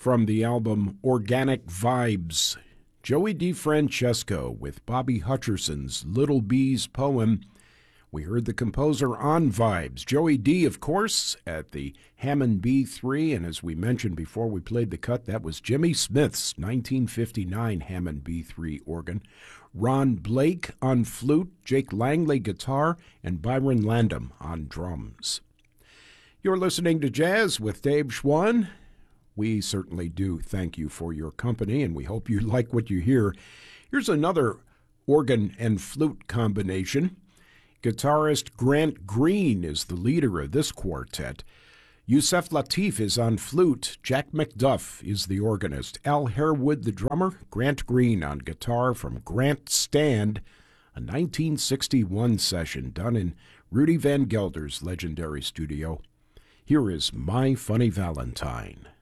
from the album Organic Vibes. Joey DeFrancesco with Bobby Hutcherson's Little Bees poem. We heard the composer on Vibes. Joey D, of course, at the Hammond B3, and as we mentioned before we played the cut, that was Jimmy Smith's 1959 Hammond B3 organ. Ron Blake on flute, Jake Langley guitar, and Byron Landam on drums. You're listening to Jazz with Dave Schwann. We certainly do thank you for your company, and we hope you like what you hear. Here's another organ and flute combination. Guitarist Grant Green is the leader of this quartet. Yusef Lateef is on flute. Jack McDuff is the organist. Al Harewood, the drummer. Grant Green on guitar from Grant Stand, a 1961 session done in Rudy Van Gelder's legendary studio. Here is My Funny Valentine.